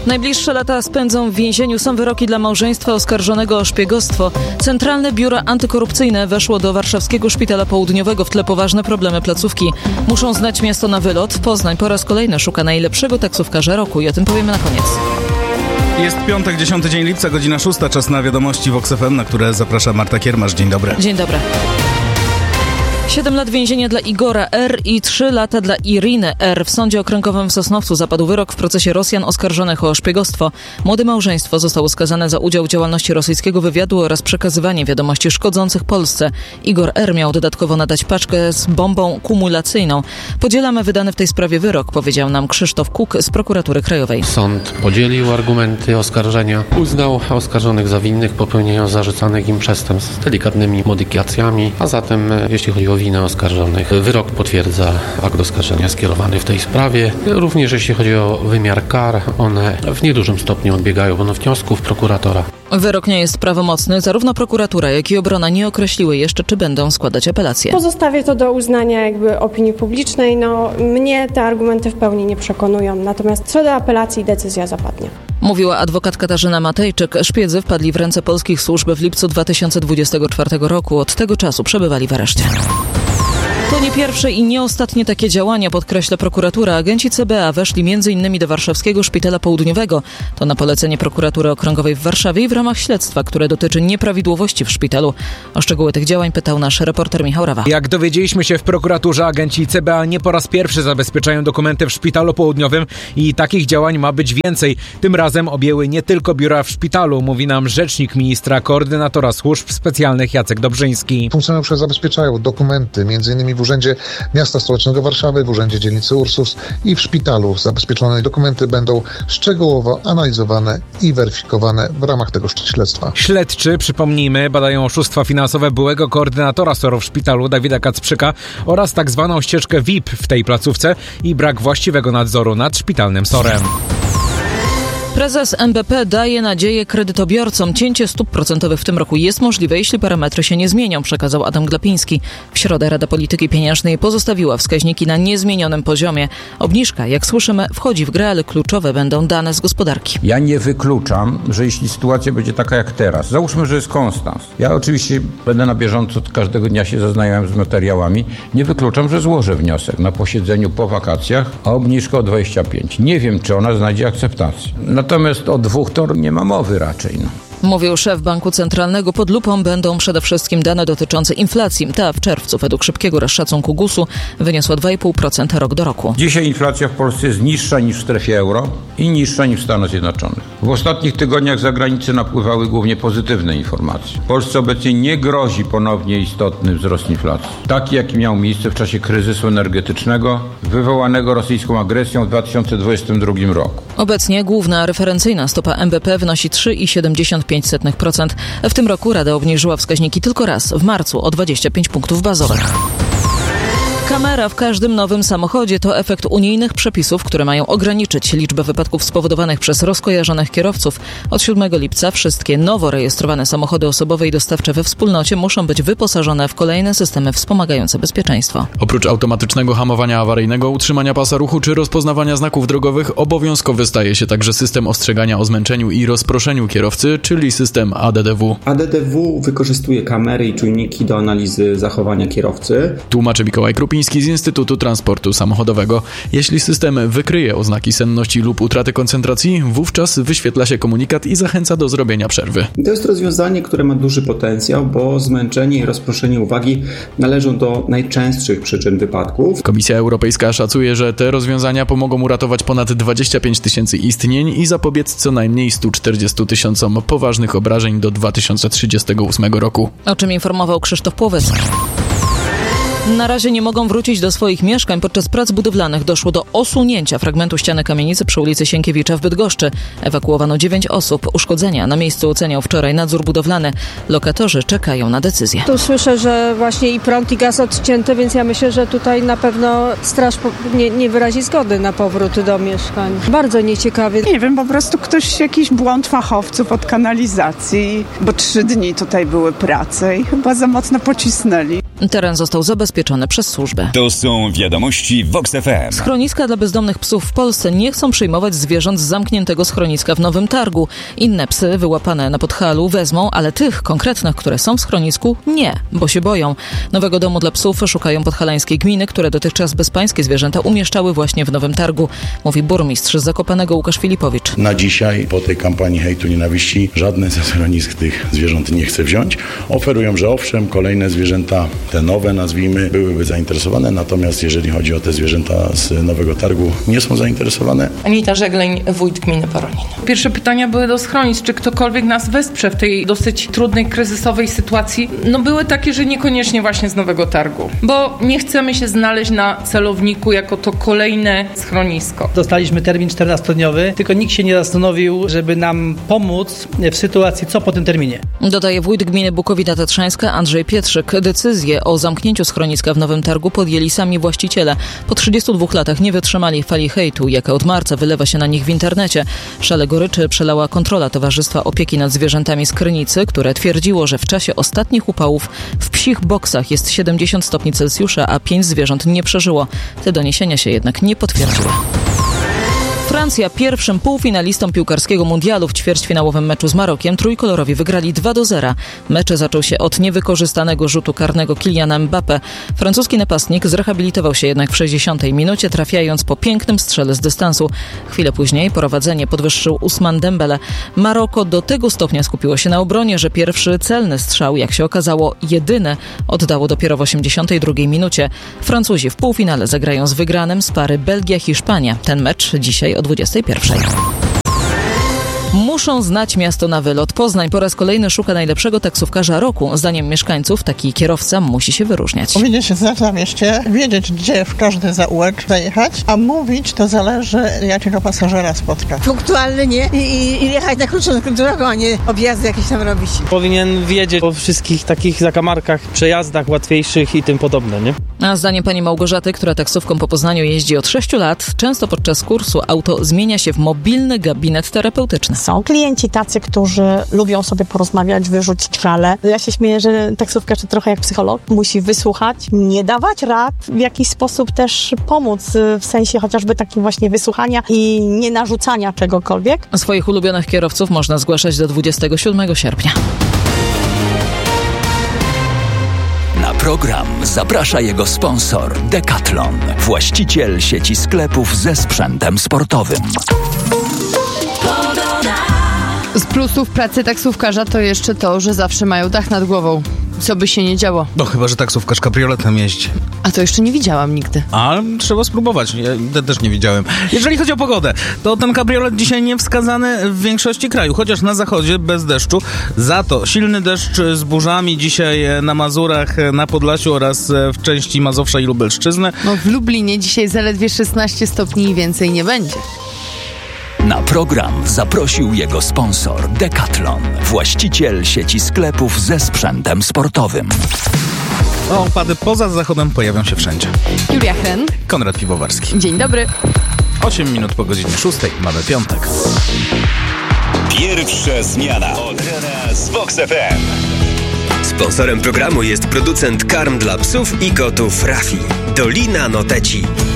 Najbliższe lata spędzą w więzieniu. Są wyroki dla małżeństwa oskarżonego o szpiegostwo. Centralne Biuro Antykorupcyjne weszło do warszawskiego Szpitala Południowego. W tle poważne problemy placówki. Muszą znać miasto na wylot. Poznań po raz kolejny szuka najlepszego taksówkarza roku i o tym powiemy na koniec. Jest piątek, 10 dzień lipca, godzina 6. Czas na wiadomości Vox FM, na które zaprasza Marta Kiermasz. Dzień dobry. Dzień dobry. 7 lat więzienia dla Igora R. i 3 lata dla Iriny R. W Sądzie Okręgowym w Sosnowcu zapadł wyrok w procesie Rosjan oskarżonych o szpiegostwo. Młode małżeństwo zostało skazane za udział w działalności rosyjskiego wywiadu oraz przekazywanie wiadomości szkodzących Polsce. Igor R. miał dodatkowo nadać paczkę z bombą kumulacyjną. Podzielamy wydany w tej sprawie wyrok, powiedział nam Krzysztof Kuk z Prokuratury Krajowej. Sąd podzielił argumenty oskarżenia, uznał oskarżonych za winnych popełnienia zarzucanych im przestępstw z delikatnymi modyfikacjami, a zatem jeśli chodzi o winę oskarżonych, wyrok potwierdza akt oskarżenia skierowany w tej sprawie. Również jeśli chodzi o wymiar kar, one w niedużym stopniu odbiegają od wniosków prokuratora. Wyrok nie jest prawomocny. Zarówno prokuratura, jak i obrona nie określiły jeszcze, czy będą składać apelacje. Pozostawię to do uznania opinii publicznej. Mnie te argumenty w pełni nie przekonują. Natomiast co do apelacji decyzja zapadnie. Mówiła adwokat Katarzyna Matejczyk. Szpiedzy wpadli w ręce polskich służb w lipcu 2024 roku. Od tego czasu przebywali w areszcie. To nie pierwsze i nie ostatnie takie działania, podkreśla prokuratura. Agenci CBA weszli m.in. do warszawskiego Szpitala Południowego. To na polecenie Prokuratury Okręgowej w Warszawie i w ramach śledztwa, które dotyczy nieprawidłowości w szpitalu. O szczegóły tych działań pytał nasz reporter Michał Rawa. Jak dowiedzieliśmy się w prokuraturze, agenci CBA nie po raz pierwszy zabezpieczają dokumenty w Szpitalu Południowym i takich działań ma być więcej. Tym razem objęły nie tylko biura w szpitalu, mówi nam rzecznik ministra koordynatora służb specjalnych Jacek Dobrzyński. Funkcjonariusze zabezpieczają dokumenty, m.in. w Urzędzie Miasta Stołecznego Warszawy, w Urzędzie Dzielnicy Ursus i w szpitalu. Zabezpieczone dokumenty będą szczegółowo analizowane i weryfikowane w ramach tego śledztwa. Śledczy, przypomnijmy, badają oszustwa finansowe byłego koordynatora SOR w szpitalu Dawida Kacprzyka oraz tak zwaną ścieżkę VIP w tej placówce i brak właściwego nadzoru nad szpitalnym SOR-em. Prezes NBP daje nadzieję kredytobiorcom. Cięcie stóp procentowych w tym roku jest możliwe, jeśli parametry się nie zmienią, przekazał Adam Glapiński. W środę Rada Polityki Pieniężnej pozostawiła wskaźniki na niezmienionym poziomie. Obniżka, jak słyszymy, wchodzi w grę, ale kluczowe będą dane z gospodarki. Ja nie wykluczam, że jeśli sytuacja będzie taka jak teraz, załóżmy, że jest konstans. Ja oczywiście będę na bieżąco każdego dnia się zaznajamiam z materiałami. Nie wykluczam, że złożę wniosek na posiedzeniu po wakacjach o obniżkę o 25. Nie wiem, czy ona znajdzie akceptację. Natomiast o 2 to nie ma mowy raczej. Mówił szef Banku Centralnego. Pod lupą będą przede wszystkim dane dotyczące inflacji. Ta w czerwcu według szybkiego rozszacunku GUS-u wyniosła 2,5% rok do roku. Dzisiaj inflacja w Polsce jest niższa niż w strefie euro i niższa niż w Stanach Zjednoczonych. W ostatnich tygodniach z zagranicy napływały głównie pozytywne informacje. Polsce obecnie nie grozi ponownie istotny wzrost inflacji. Taki, jaki miał miejsce w czasie kryzysu energetycznego wywołanego rosyjską agresją w 2022 roku. Obecnie główna referencyjna stopa NBP wynosi 3,75%. W tym roku Rada obniżyła wskaźniki tylko raz, w marcu, o 25 punktów bazowych. Kamera w każdym nowym samochodzie to efekt unijnych przepisów, które mają ograniczyć liczbę wypadków spowodowanych przez rozkojarzonych kierowców. Od 7 lipca wszystkie nowo rejestrowane samochody osobowe i dostawcze we wspólnocie muszą być wyposażone w kolejne systemy wspomagające bezpieczeństwo. Oprócz automatycznego hamowania awaryjnego, utrzymania pasa ruchu czy rozpoznawania znaków drogowych, obowiązkowy staje się także system ostrzegania o zmęczeniu i rozproszeniu kierowcy, czyli system ADDW. ADDW wykorzystuje kamery i czujniki do analizy zachowania kierowcy. Tłumaczy Mikołaj Krupiński z Instytutu Transportu Samochodowego. Jeśli system wykryje oznaki senności lub utraty koncentracji, wówczas wyświetla się komunikat i zachęca do zrobienia przerwy. To jest rozwiązanie, które ma duży potencjał, bo zmęczenie i rozproszenie uwagi należą do najczęstszych przyczyn wypadków. Komisja Europejska szacuje, że te rozwiązania pomogą uratować ponad 25 000 istnień i zapobiec co najmniej 140 000 poważnych obrażeń do 2038 roku. O czym informował Krzysztof Płowecki. Na razie nie mogą wrócić do swoich mieszkań. Podczas prac budowlanych doszło do osunięcia fragmentu ściany kamienicy przy ulicy Sienkiewicza w Bydgoszczy. Ewakuowano 9 osób. Uszkodzenia na miejscu oceniał wczoraj nadzór budowlany. Lokatorzy czekają na decyzję. Tu słyszę, że właśnie i prąd, i gaz odcięty, więc ja myślę, że tutaj na pewno straż nie wyrazi zgody na powrót do mieszkań. Bardzo nieciekawie. Nie wiem, po prostu jakiś błąd fachowców od kanalizacji, bo 3 dni tutaj były prace i chyba za mocno pocisnęli. Teren został zabezpieczony przez służby. To są wiadomości Vox FM. Schroniska dla bezdomnych psów w Polsce nie chcą przyjmować zwierząt z zamkniętego schroniska w Nowym Targu. Inne psy wyłapane na Podhalu wezmą, ale tych konkretnych, które są w schronisku, nie, bo się boją. Nowego domu dla psów szukają podhalańskie gminy, które dotychczas bezpańskie zwierzęta umieszczały właśnie w Nowym Targu, mówi burmistrz z Zakopanego Łukasz Filipowicz. Na dzisiaj, po tej kampanii hejtu, nienawiści, żadne ze schronisk tych zwierząt nie chce wziąć. Oferują, że owszem, kolejne zwierzęta, te nowe nazwijmy, byłyby zainteresowane, natomiast jeżeli chodzi o te zwierzęta z Nowego Targu, nie są zainteresowane. Anita Żegleń, wójt gminy Poronin. Pierwsze pytania były do schronisk, czy ktokolwiek nas wesprze w tej dosyć trudnej, kryzysowej sytuacji. Były takie, że niekoniecznie właśnie z Nowego Targu, bo nie chcemy się znaleźć na celowniku jako to kolejne schronisko. Dostaliśmy termin 14-dniowy, tylko nikt się nie zastanowił, żeby nam pomóc w sytuacji, co po tym terminie. Dodaje wójt gminy Bukowina Tatrzańska Andrzej Pietrzyk. Decyzję o zamknięciu schroniska w Nowym Targu podjęli sami właściciele. Po 32 latach nie wytrzymali fali hejtu, jaka od marca wylewa się na nich w internecie. Szale goryczy przelała kontrola Towarzystwa Opieki nad Zwierzętami z Krynicy, które twierdziło, że w czasie ostatnich upałów w psich boksach jest 70 stopni Celsjusza, a 5 zwierząt nie przeżyło. Te doniesienia się jednak nie potwierdziły. Francja pierwszym półfinalistom piłkarskiego mundialu w ćwierćfinałowym meczu z Marokiem trójkolorowi wygrali 2-0. Mecz zaczął się od niewykorzystanego rzutu karnego Kyliana Mbappé. Francuski napastnik zrehabilitował się jednak w 60 minucie, trafiając po pięknym strzale z dystansu. Chwilę później prowadzenie podwyższył Ousmane Dembele. Maroko do tego stopnia skupiło się na obronie, że pierwszy celny strzał, jak się okazało jedyny, oddało dopiero w 82 minucie. Francuzi w półfinale zagrają z wygranym z pary Belgia-Hiszpania. Ten mecz dzisiaj o 21. Muszą znać miasto na wylot. Poznań po raz kolejny szuka najlepszego taksówkarza roku. Zdaniem mieszkańców taki kierowca musi się wyróżniać. Powinien się znać na mieście, wiedzieć, gdzie w każdy zaułek zajechać, a mówić to zależy, jakiego pasażera spotka. Punktualny, nie? I jechać na krótszą drogą, a nie objazdy jakieś tam robić. Powinien wiedzieć o wszystkich takich zakamarkach, przejazdach łatwiejszych i tym podobne, nie? A zdaniem pani Małgorzaty, która taksówką po Poznaniu jeździ od 6 lat, często podczas kursu auto zmienia się w mobilny gabinet terapeutyczny. Są klienci tacy, którzy lubią sobie porozmawiać, wyrzucić szale. Ja się śmieję, że taksówkarz to trochę jak psycholog. Musi wysłuchać, nie dawać rad, w jakiś sposób też pomóc, w sensie chociażby takim właśnie wysłuchania i nie narzucania czegokolwiek. Swoich ulubionych kierowców można zgłaszać do 27 sierpnia. Na program zaprasza jego sponsor Decathlon, właściciel sieci sklepów ze sprzętem sportowym. Z plusów pracy taksówkarza to jeszcze to, że zawsze mają dach nad głową. Co by się nie działo. No chyba, że taksówkarz kabrioletem jeździ. A to jeszcze nie widziałam nigdy. A trzeba spróbować. Ja też nie widziałem. Jeżeli chodzi o pogodę, to ten kabriolet dzisiaj nie wskazany w większości kraju, chociaż na zachodzie bez deszczu. Za to silny deszcz z burzami dzisiaj na Mazurach, na Podlasiu oraz w części Mazowsza i Lubelszczyzny. No w Lublinie dzisiaj zaledwie 16 stopni i więcej nie będzie. Na program zaprosił jego sponsor Decathlon, właściciel sieci sklepów ze sprzętem sportowym. Opady poza zachodem pojawią się wszędzie. Julia Hen. Konrad Piwowarski. Dzień dobry. 8 minut po godzinie 6. Mamy piątek. Pierwsza zmiana od rana z Vox FM. Sponsorem programu jest producent karm dla psów i kotów Rafi. Dolina Noteci.